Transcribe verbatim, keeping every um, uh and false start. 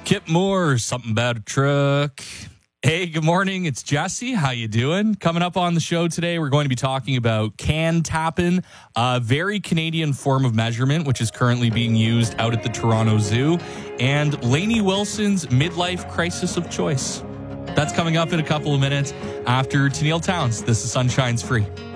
Kip Moore, something about a truck. Hey, good morning. It's Jesse. How you doing? Coming up on the show today, we're going to be talking about can tapping, a very Canadian form of measurement, which is currently being used out at the Toronto Zoo, and Lainey Wilson's midlife crisis of choice. That's coming up in a couple of minutes after Tennille Towns. This is Sunshine's Free.